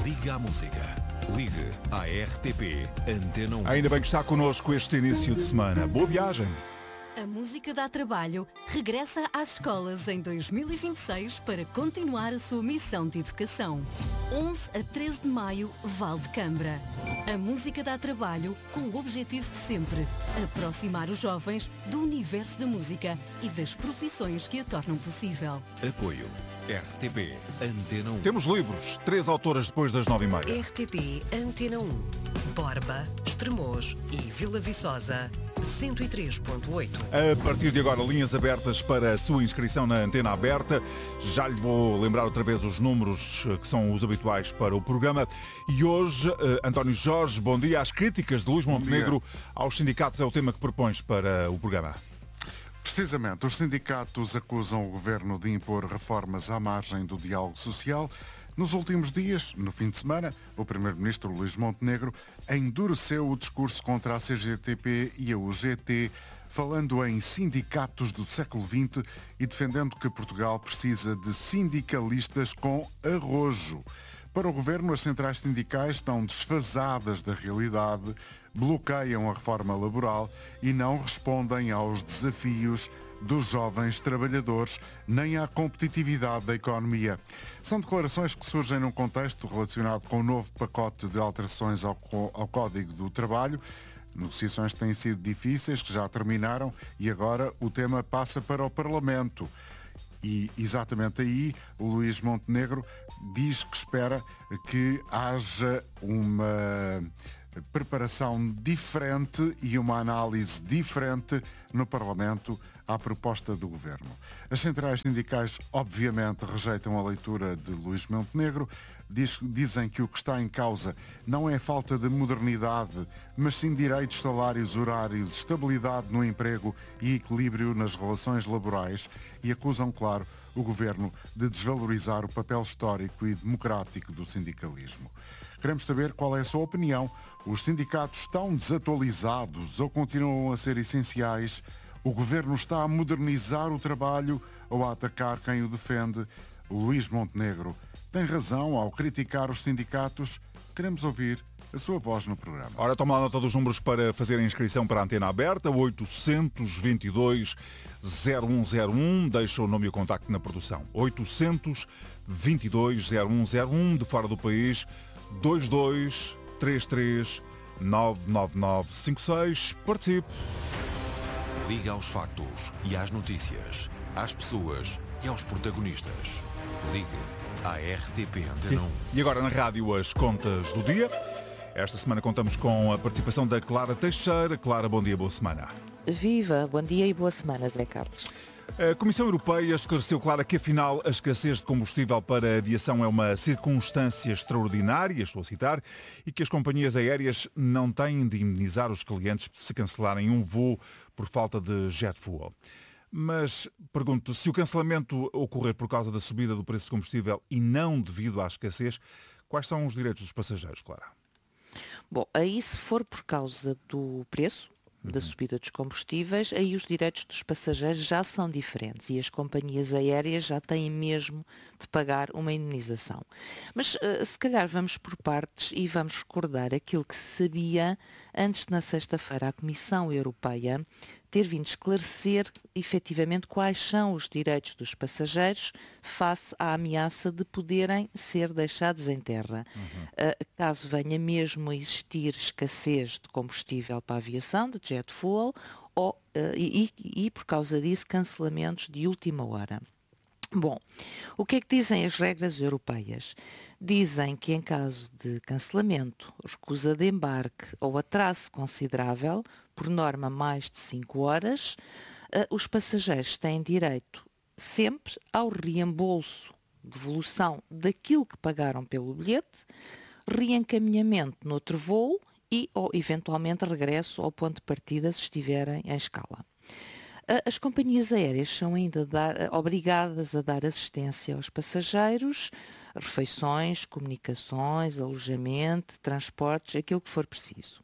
Liga à música. Ligue à RTP Antena 1. Ainda bem que está connosco este início de semana. Boa viagem! A Música dá Trabalho regressa às escolas em 2026 para continuar a sua missão de educação. 11 a 13 de maio, Val de Cambra. A Música dá Trabalho com o objetivo de sempre aproximar os jovens do universo da música e das profissões que a tornam possível. Apoio RTP Antena 1. Temos livros, 3 autoras depois das 9h30. RTP Antena 1. Borba, Estremoz e Vila Viçosa. 103.8. A partir de agora, linhas abertas para a sua inscrição na Antena Aberta. Já lhe vou lembrar outra vez os números que são os habituais para o programa. E hoje, António Jorge, bom dia. As críticas de Luís Montenegro aos sindicatos é o tema que propões para o programa. Precisamente, os sindicatos acusam o governo de impor reformas à margem do diálogo social. Nos últimos dias, no fim de semana, o primeiro-ministro Luís Montenegro endureceu o discurso contra a CGTP e a UGT, falando em sindicatos do século XX e defendendo que Portugal precisa de sindicalistas com arrojo. Para o governo, as centrais sindicais estão desfasadas da realidade, bloqueiam a reforma laboral e não respondem aos desafios dos jovens trabalhadores, nem à competitividade da economia. São declarações que surgem num contexto relacionado com o novo pacote de alterações ao Código do Trabalho, negociações que têm sido difíceis, que já terminaram, e agora o tema passa para o Parlamento. E exatamente aí, o Luís Montenegro diz que espera que haja uma preparação diferente e uma análise diferente no Parlamento à proposta do Governo. As centrais sindicais, obviamente, rejeitam a leitura de Luís Montenegro, dizem que o que está em causa não é falta de modernidade, mas sim direitos, salários, horários, estabilidade no emprego e equilíbrio nas relações laborais e acusam, claro, o Governo de desvalorizar o papel histórico e democrático do sindicalismo. Queremos saber qual é a sua opinião. Os sindicatos estão desatualizados ou continuam a ser essenciais? O Governo está a modernizar o trabalho ou a atacar quem o defende? Luís Montenegro tem razão ao criticar os sindicatos? Queremos ouvir a sua voz no programa. Ora, toma a nota dos números para fazer a inscrição para a Antena Aberta, 822-0101, deixa o nome e o contacto na produção. 822-0101, de fora do país, 2233-99956. Participe! Liga aos factos e às notícias, às pessoas e aos protagonistas. Ligue à RTP Antena 1. E agora na rádio as contas do dia. Esta semana contamos com a participação da Clara Teixeira. Clara, bom dia, boa semana. Viva, bom dia e boa semana, Zé Carlos. A Comissão Europeia esclareceu, Clara, que afinal a escassez de combustível para a aviação é uma circunstância extraordinária, estou a citar, e que as companhias aéreas não têm de indemnizar os clientes se cancelarem um voo por falta de jet fuel. Mas, pergunto, se o cancelamento ocorrer por causa da subida do preço de combustível e não devido à escassez, quais são os direitos dos passageiros, Clara? Bom, aí se for por causa do preço, da subida dos combustíveis, aí os direitos dos passageiros já são diferentes e as companhias aéreas já têm mesmo de pagar uma indemnização. Mas se calhar vamos por partes e vamos recordar aquilo que se sabia antes de, na sexta-feira, a Comissão Europeia ter vindo esclarecer efetivamente quais são os direitos dos passageiros face à ameaça de poderem ser deixados em terra. Caso venha mesmo a existir escassez de combustível para a aviação, de jet fuel, e por causa disso cancelamentos de última hora. Bom, o que é que dizem as regras europeias? Dizem que em caso de cancelamento, recusa de embarque ou atraso considerável, por norma mais de 5 horas, os passageiros têm direito sempre ao reembolso, devolução daquilo que pagaram pelo bilhete, reencaminhamento noutro voo e ou eventualmente regresso ao ponto de partida se estiverem em escala. As companhias aéreas são ainda obrigadas a dar assistência aos passageiros, refeições, comunicações, alojamento, transportes, aquilo que for preciso.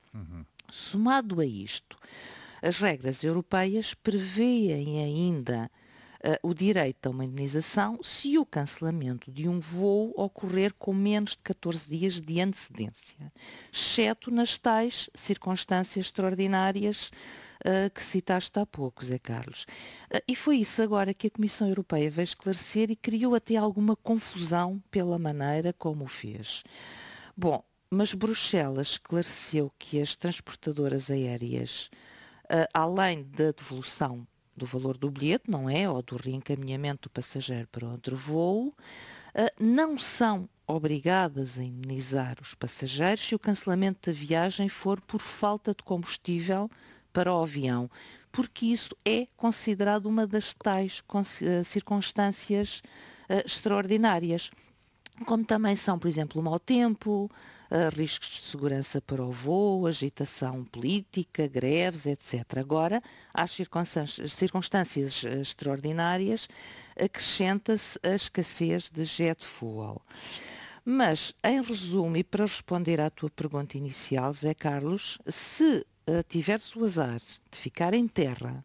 Somado a isto, as regras europeias prevêem ainda o direito a uma indenização se o cancelamento de um voo ocorrer com menos de 14 dias de antecedência, exceto nas tais circunstâncias extraordinárias que citaste há pouco, Zé Carlos. E foi isso agora que a Comissão Europeia veio esclarecer e criou até alguma confusão pela maneira como o fez. Bom, mas Bruxelas esclareceu que as transportadoras aéreas, além da devolução do valor do bilhete, não é? Ou do reencaminhamento do passageiro para outro voo, não são obrigadas a indemnizar os passageiros se o cancelamento da viagem for por falta de combustível para o avião, porque isso é considerado uma das tais circunstâncias extraordinárias, como também são, por exemplo, o mau tempo, riscos de segurança para o voo, agitação política, greves, etc. Agora, às circunstâncias extraordinárias, acrescenta-se a escassez de jet fuel. Mas, em resumo, e para responder à tua pergunta inicial, Zé Carlos, se tiveres o azar de ficar em terra,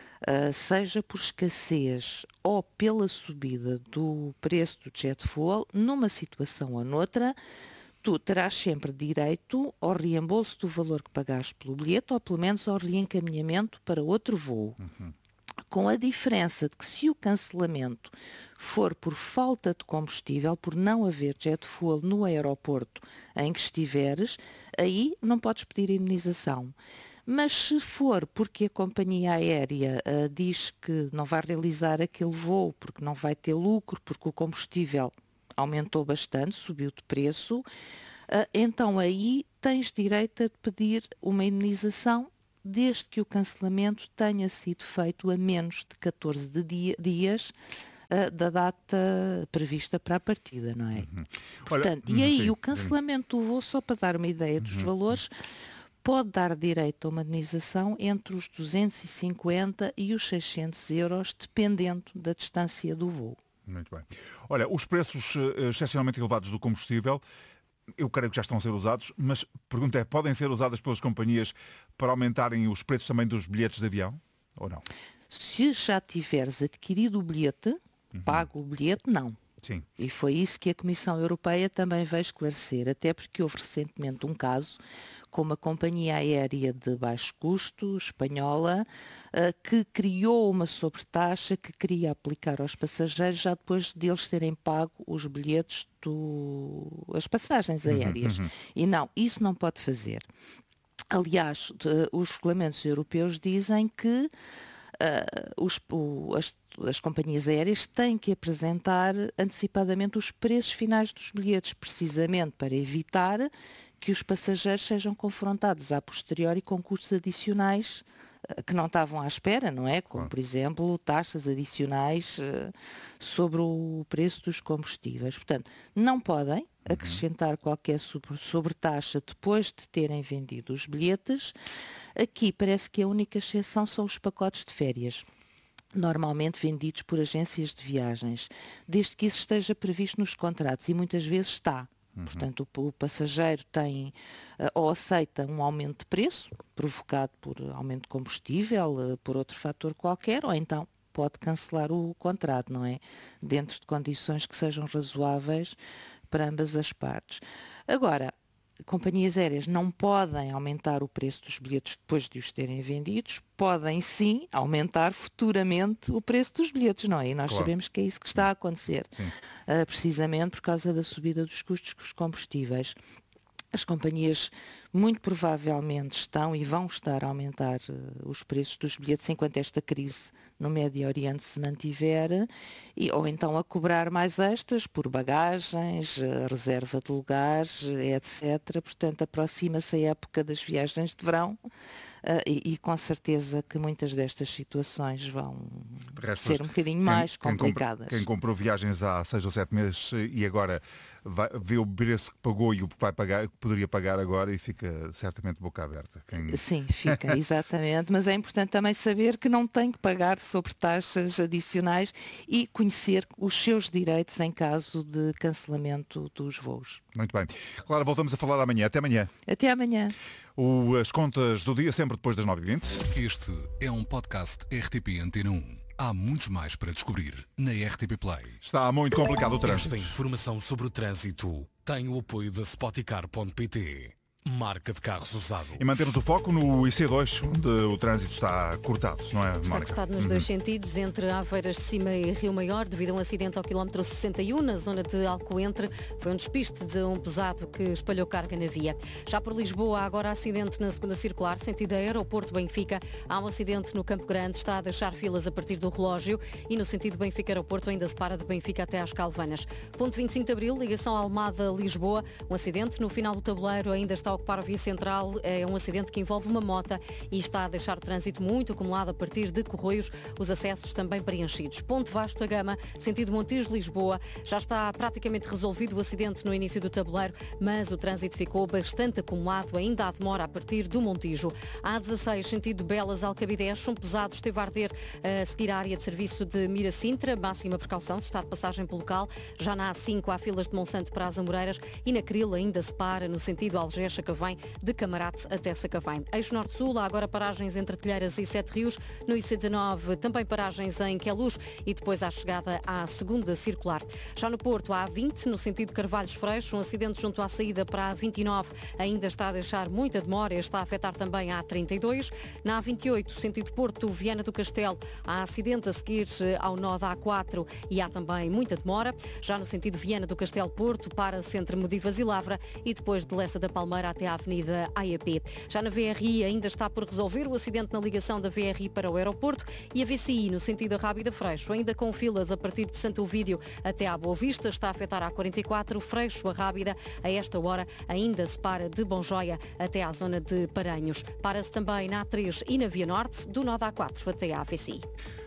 seja por escassez ou pela subida do preço do jet fuel, numa situação ou noutra, tu terás sempre direito ao reembolso do valor que pagaste pelo bilhete ou pelo menos ao reencaminhamento para outro voo. Com a diferença de que se o cancelamento for por falta de combustível, por não haver jet fuel no aeroporto em que estiveres, aí não podes pedir indenização. Mas se for porque a companhia aérea diz que não vai realizar aquele voo porque não vai ter lucro, porque o combustível aumentou bastante, subiu de preço, então aí tens direito a pedir uma indenização desde que o cancelamento tenha sido feito a menos de 14 dias da data prevista para a partida, não é? Portanto, e aí sim, o cancelamento do voo, só para dar uma ideia dos valores, pode dar direito a uma indenização entre os 250 e os 600 euros, dependendo da distância do voo. Muito bem. Olha, os preços excepcionalmente elevados do combustível, eu creio que já estão a ser usados, mas pergunta é, podem ser usadas pelas companhias para aumentarem os preços também dos bilhetes de avião, ou não? Se já tiveres adquirido o bilhete, pago o bilhete, não. Sim. E foi isso que a Comissão Europeia também veio esclarecer, até porque houve recentemente um caso com uma companhia aérea de baixo custo, espanhola, que criou uma sobretaxa que queria aplicar aos passageiros já depois deles terem pago os bilhetes, as passagens aéreas. E não, isso não pode fazer. Aliás, os regulamentos europeus dizem que as companhias aéreas têm que apresentar antecipadamente os preços finais dos bilhetes, precisamente para evitar que os passageiros sejam confrontados a posteriori com custos adicionais que não estavam à espera, não é? Como, por exemplo, taxas adicionais sobre o preço dos combustíveis. Portanto, não podem acrescentar qualquer sobretaxa depois de terem vendido os bilhetes. Aqui parece que a única exceção são os pacotes de férias, normalmente vendidos por agências de viagens, desde que isso esteja previsto nos contratos, e muitas vezes está. Portanto, o passageiro tem ou aceita um aumento de preço, provocado por aumento de combustível, por outro fator qualquer, ou então pode cancelar o contrato, não é? Dentro de condições que sejam razoáveis para ambas as partes. Agora, companhias aéreas não podem aumentar o preço dos bilhetes depois de os terem vendidos, podem sim aumentar futuramente o preço dos bilhetes, não é? E nós sabemos que é isso que está a acontecer, precisamente por causa da subida dos custos dos combustíveis. As companhias muito provavelmente estão e vão estar a aumentar os preços dos bilhetes enquanto esta crise no Médio Oriente se mantiver, ou então a cobrar mais extras por bagagens, reserva de lugares, etc. Portanto, aproxima-se a época das viagens de verão e com certeza que muitas destas situações vão ser um bocadinho mais complicadas. Quem comprou viagens há 6 ou 7 meses e agora vê o preço que pagou e o que vai pagar, que poderia pagar agora, e fica certamente boca aberta. Sim, fica, exatamente, mas é importante também saber que não tem que pagar sobre taxas adicionais e conhecer os seus direitos em caso de cancelamento dos voos. Muito bem. Clara, voltamos a falar amanhã. Até amanhã. Até amanhã. As contas do dia sempre depois das 9h20. Este é um podcast RTP Antena 1. Há muitos mais para descobrir na RTP Play. Está muito complicado o trânsito. Esta informação sobre o trânsito tem o apoio da Spoticar.pt, marca de carros usado. E mantemos o foco no IC2, onde o trânsito está cortado, não é, Mónica? Está cortado nos dois sentidos, entre Aveiras de Cima e Rio Maior, devido a um acidente ao quilómetro 61, na zona de Alcoentre. Foi um despiste de um pesado que espalhou carga na via. Já por Lisboa, há agora acidente na segunda circular, sentido Aeroporto Benfica. Há um acidente no Campo Grande, está a deixar filas a partir do relógio, e no sentido Benfica-Aeroporto ainda se para de Benfica até às Calvanas. Ponto 25 de Abril, ligação Almada-Lisboa. Um acidente no final do tabuleiro, ainda está a ocupar a via central. É um acidente que envolve uma mota e está a deixar o trânsito muito acumulado a partir de Corroios, os acessos também preenchidos. Ponto Vasco da Gama, sentido Montijo-Lisboa, já está praticamente resolvido o acidente no início do tabuleiro, mas o trânsito ficou bastante acumulado, ainda há demora a partir do Montijo. A16, sentido Belas-Alcabidez, um pesado esteve a arder a seguir a área de serviço de Mira-Sintra, máxima precaução, se está de passagem pelo local. Já na A5 há filas de Monsanto para as Amoreiras e na Cril ainda se para no sentido Algés-Sacavém, de Camarate até Sacavém. Eixo Norte-Sul, há agora paragens entre Telheiras e Sete Rios. No IC19 também paragens em Queluz e depois à chegada à segunda circular. Já no Porto, há A20, no sentido Carvalhos-Freixo, um acidente junto à saída para a A29 ainda está a deixar muita demora e está a afetar também a A32. Na A28, sentido Porto-Viana do Castelo, há acidente a seguir ao nó da A4 e há também muita demora. Já no sentido Viana do Castelo-Porto, para-se entre Modivas e Lavra e depois de Lessa da Palmeira até à Avenida AEP. Já na VRI ainda está por resolver o acidente na ligação da VRI para o aeroporto e a VCI no sentido Rábida Freixo, ainda com filas a partir de Santo Ovídio até à Boa Vista, está a afetar a A44, Freixo a Rábida, a esta hora ainda se para de Bonjoia até à zona de Paranhos. Para-se também na A3 e na Via Norte, do nó da A4 até à VCI.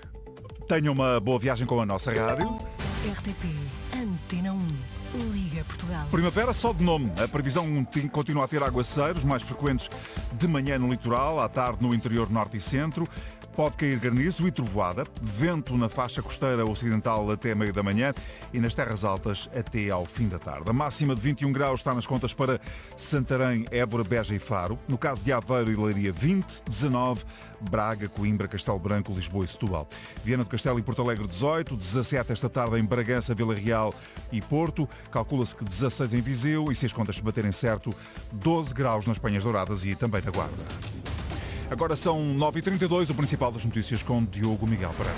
Tenha uma boa viagem com a nossa rádio. RTP Antena 1. Liga Portugal. Primavera só de nome. A previsão continua a ter aguaceiros, mais frequentes de manhã no litoral, à tarde no interior norte e centro. Pode cair granizo e trovoada, vento na faixa costeira ocidental até meio da manhã e nas terras altas até ao fim da tarde. A máxima de 21 graus está nas contas para Santarém, Évora, Beja e Faro. No caso de Aveiro e Leiria, 20, 19, Braga, Coimbra, Castelo Branco, Lisboa e Setúbal. Viana do Castelo e Porto Alegre, 18, 17 esta tarde em Bragança, Vila Real e Porto. Calcula-se que 16 em Viseu e, se as contas se baterem certo, 12 graus nas Penhas Douradas e também na Guarda. Agora são 9h32, o principal das notícias com Diogo Miguel Pereira.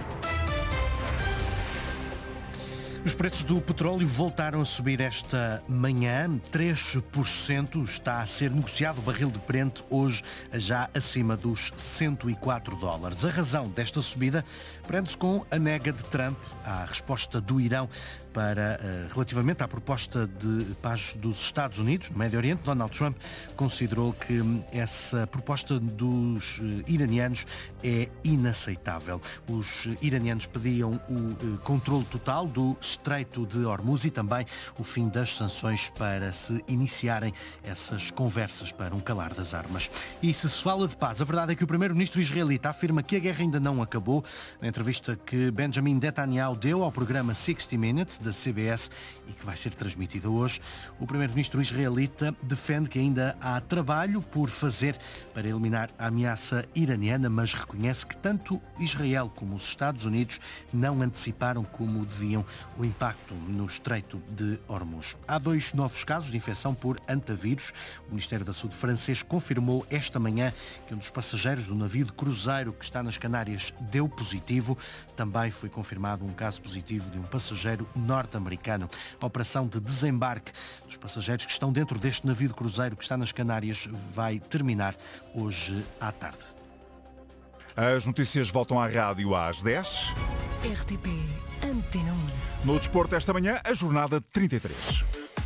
Os preços do petróleo voltaram a subir esta manhã, 3%. Está a ser negociado o barril de Brent hoje já acima dos $104. A razão desta subida prende-se com a nega de Trump à resposta do Irão relativamente à proposta de paz dos Estados Unidos no Médio Oriente. Donald Trump considerou que essa proposta dos iranianos é inaceitável. Os iranianos pediam o controle total do Estreito de Hormuz e também o fim das sanções para se iniciarem essas conversas para um calar das armas. E se fala de paz, a verdade é que o primeiro-ministro israelita afirma que a guerra ainda não acabou. Na entrevista que Benjamin Netanyahu deu ao programa 60 Minutes da CBS e que vai ser transmitida hoje, o primeiro-ministro israelita defende que ainda há trabalho por fazer para eliminar a ameaça iraniana, mas reconhece que tanto Israel como os Estados Unidos não anteciparam como deviam o impacto no Estreito de Hormuz. Há 2 novos casos de infecção por hantavírus. O Ministério da Saúde francês confirmou esta manhã que um dos passageiros do navio de cruzeiro que está nas Canárias deu positivo. Também foi confirmado um caso positivo de um passageiro norte-americano. A operação de desembarque dos passageiros que estão dentro deste navio de cruzeiro que está nas Canárias vai terminar hoje à tarde. As notícias voltam à rádio às 10. RTP Antena 1. No desporto esta manhã, a jornada 33.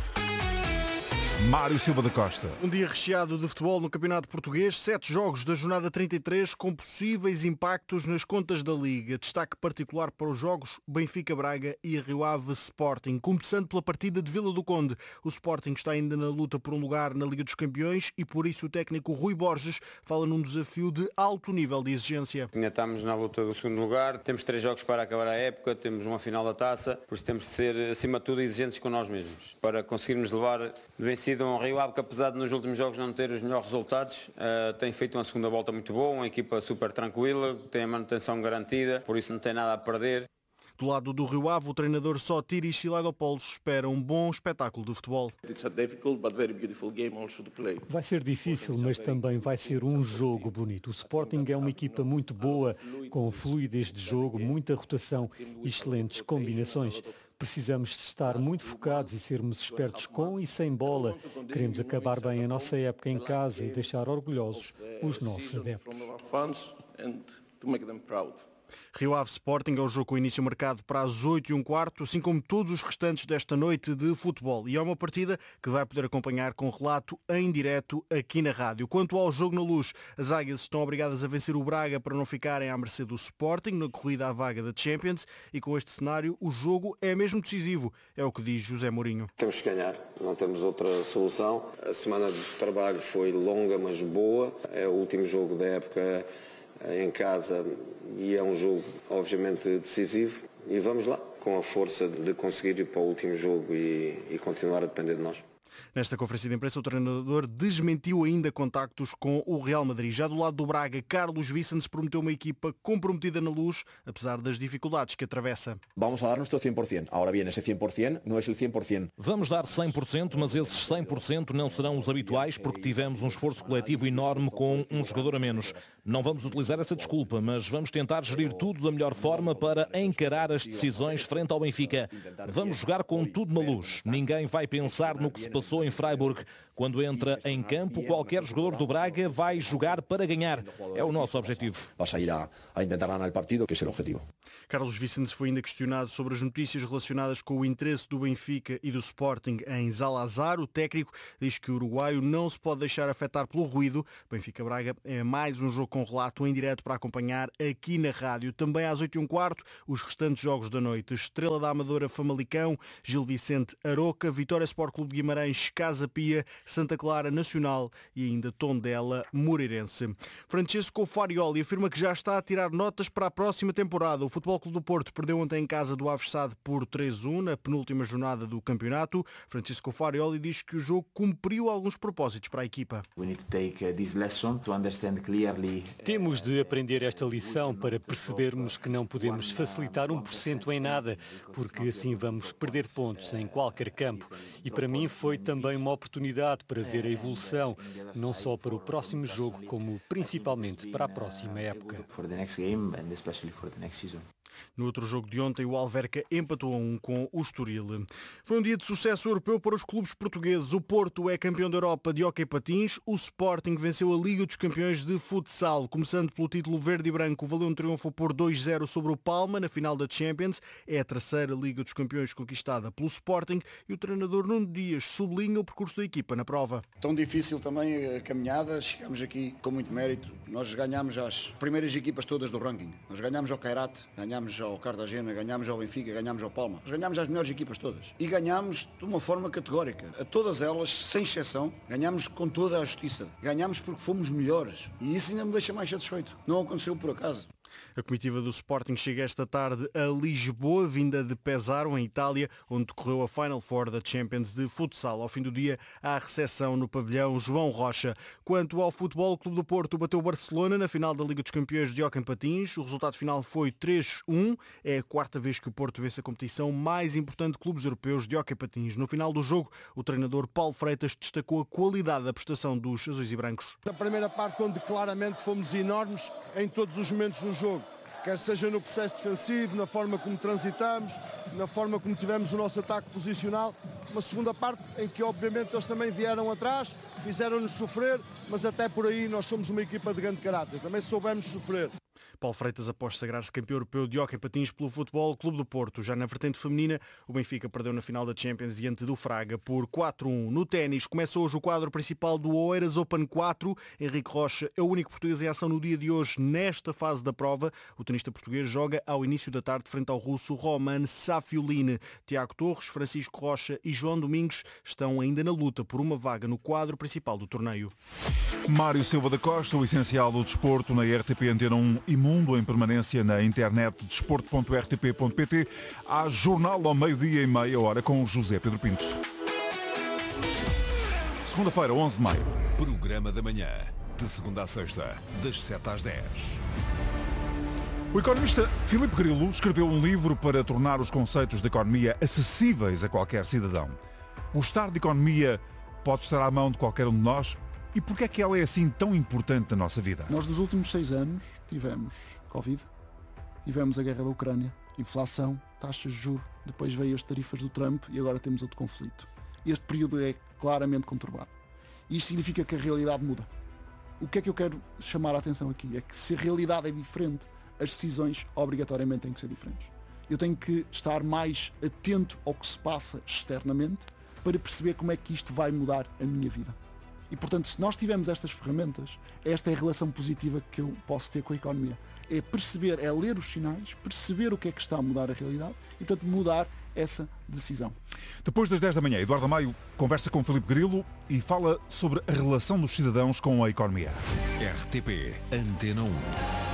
Mário Silva da Costa. Um dia recheado de futebol no Campeonato Português, 7 jogos da jornada 33 com possíveis impactos nas contas da Liga. Destaque particular para os jogos Benfica-Braga e Rio Ave Sporting. Começando pela partida de Vila do Conde. O Sporting está ainda na luta por um lugar na Liga dos Campeões e por isso o técnico Rui Borges fala num desafio de alto nível de exigência. Ainda estamos na luta do segundo lugar, temos 3 jogos para acabar a época, temos uma final da taça, por isso temos de ser acima de tudo exigentes com nós mesmos, para conseguirmos levar de vencido sido um Rio Ave que, apesar de nos últimos jogos não ter os melhores resultados, tem feito uma segunda volta muito boa, uma equipa super tranquila, tem a manutenção garantida, por isso não tem nada a perder. Do lado do Rio Ave, o treinador Sotiris Silaidopoulos espera um bom espetáculo de futebol. Vai ser difícil, mas também vai ser um jogo bonito. O Sporting é uma equipa muito boa, com fluidez de jogo, muita rotação e excelentes combinações. Precisamos de estar muito focados e sermos espertos com e sem bola. Queremos acabar bem a nossa época em casa e deixar orgulhosos os nossos adeptos. Rio Ave Sporting é o jogo com início marcado para as 8h15, assim como todos os restantes desta noite de futebol. E é uma partida que vai poder acompanhar com relato em direto aqui na rádio. Quanto ao jogo na Luz, as Águias estão obrigadas a vencer o Braga para não ficarem à mercê do Sporting na corrida à vaga da Champions, e com este cenário o jogo é mesmo decisivo, é o que diz José Mourinho. Temos que ganhar, não temos outra solução. A semana de trabalho foi longa, mas boa. É o último jogo da época em casa e é um jogo obviamente decisivo e vamos lá com a força de conseguir ir para o último jogo e continuar a depender de nós. Nesta conferência de imprensa, o treinador desmentiu ainda contactos com o Real Madrid. Já do lado do Braga, Carlos Vicens prometeu uma equipa comprometida na Luz, apesar das dificuldades que atravessa. Vamos a dar nuestro 100%. Ahora bien, ese 100% no es el 100%. Vamos dar 100%, mas esses 100% não serão os habituais porque tivemos um esforço coletivo enorme com um jogador a menos. Não vamos utilizar essa desculpa, mas vamos tentar gerir tudo da melhor forma para encarar as decisões frente ao Benfica. Vamos jogar com tudo na Luz. Ninguém vai pensar no que se passou em Freiburg. Quando entra em campo, qualquer jogador do Braga vai jogar para ganhar. É o nosso objetivo. Vas a ir a intentar ganar el partido, que es el objetivo. Carlos Vicens foi ainda questionado sobre as notícias relacionadas com o interesse do Benfica e do Sporting em Zalazar. O técnico diz que o uruguaio não se pode deixar afetar pelo ruído. Benfica-Braga é mais um jogo com relato em direto para acompanhar aqui na rádio. Também às 8h15, os restantes jogos da noite. Estrela da Amadora Famalicão, Gil Vicente Aroca, Vitória Sport Clube de Guimarães, Casa Pia, Santa Clara Nacional e ainda Tondela Moreirense. Francesco Farioli afirma que já está a tirar notas para a próxima temporada. O Futebol Clube do Porto perdeu ontem em casa do Aves SAD por 3-1 na penúltima jornada do campeonato. Francisco Farioli diz que o jogo cumpriu alguns propósitos para a equipa. Temos de aprender esta lição para percebermos que não podemos facilitar 1% em nada, porque assim vamos perder pontos em qualquer campo. E para mim foi também uma oportunidade para ver a evolução, não só para o próximo jogo, como principalmente para a próxima época. No outro jogo de ontem, o Alverca empatou a 1 com o Estoril. Foi um dia de sucesso europeu para os clubes portugueses. O Porto é campeão da Europa de hóquei patins. O Sporting venceu a Liga dos Campeões de futsal. Começando pelo título verde e branco, valeu um triunfo por 2-0 sobre o Palma na final da Champions. É a terceira Liga dos Campeões conquistada pelo Sporting e o treinador Nuno Dias sublinha o percurso da equipa na prova. Tão difícil também a caminhada. Chegamos aqui com muito mérito. Nós ganhámos as primeiras equipas todas do ranking. Nós ganhámos ao Kairat, ganhámos ao Cartagena, ganhámos ao Benfica, ganhámos ao Palma. Nós ganhámos as melhores equipas todas. E ganhámos de uma forma categórica. A todas elas, sem exceção, ganhámos com toda a justiça. Ganhámos porque fomos melhores. E isso ainda me deixa mais satisfeito. Não aconteceu por acaso. A comitiva do Sporting chega esta tarde a Lisboa, vinda de Pesaro, em Itália, onde decorreu a Final Four da Champions de futsal. Ao fim do dia, há a recepção no pavilhão João Rocha. Quanto ao futebol, o Clube do Porto bateu o Barcelona na final da Liga dos Campeões de hóquei patins. O resultado final foi 3-1. É a quarta vez que o Porto vence a competição mais importante de clubes europeus de hóquei patins. No final do jogo, o treinador Paulo Freitas destacou a qualidade da prestação dos azuis e brancos. A primeira parte, onde claramente fomos enormes em todos os momentos do jogo. Quer seja no processo defensivo, na forma como transitamos, na forma como tivemos o nosso ataque posicional. Uma segunda parte em que obviamente eles também vieram atrás, fizeram-nos sofrer, mas até por aí nós somos uma equipa de grande caráter, também soubemos sofrer. Paulo Freitas após sagrar-se campeão europeu de hóquei patins pelo Futebol Clube do Porto. Já na vertente feminina, o Benfica perdeu na final da Champions diante do Fraga por 4-1. No ténis, começa hoje o quadro principal do Oeiras Open 4. Henrique Rocha é o único português em ação no dia de hoje nesta fase da prova. O tenista português joga ao início da tarde frente ao russo Roman Safiuline. Tiago Torres, Francisco Rocha e João Domingos estão ainda na luta por uma vaga no quadro principal do torneio. Mário Silva da Costa, o essencial do desporto na RTP Antena 1 e Mundo, em permanência na internet desporto.rtp.pt. Há jornal ao 12:30 com José Pedro Pinto. segunda-feira, 11 de maio. Programa da manhã, de segunda a sexta, das 7 às 10. O economista Filipe Grilo escreveu um livro para tornar os conceitos de economia acessíveis a qualquer cidadão. O estado de economia pode estar à mão de qualquer um de nós? E porquê é que ela é assim tão importante na nossa vida? Nós nos últimos 6 anos tivemos Covid, tivemos a guerra da Ucrânia, inflação, taxas de juros, depois veio as tarifas do Trump e agora temos outro conflito. Este período é claramente conturbado. Isto significa que a realidade muda. O que é que eu quero chamar a atenção aqui? É que se a realidade é diferente, as decisões obrigatoriamente têm que ser diferentes. Eu tenho que estar mais atento ao que se passa externamente para perceber como é que isto vai mudar a minha vida. E, portanto, se nós tivermos estas ferramentas, esta é a relação positiva que eu posso ter com a economia. É perceber, é ler os sinais, perceber o que é que está a mudar a realidade e, portanto, mudar essa decisão. Depois das 10 da manhã, Eduardo Amaio conversa com Filipe Grilo e fala sobre a relação dos cidadãos com a economia. RTP Antena 1.